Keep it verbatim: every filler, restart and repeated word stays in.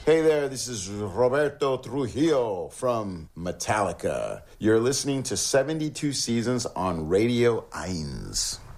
Hey there, this is Roberto Trujillo from Metallica. You're listening to seventy-two Seasons on Radio Eins.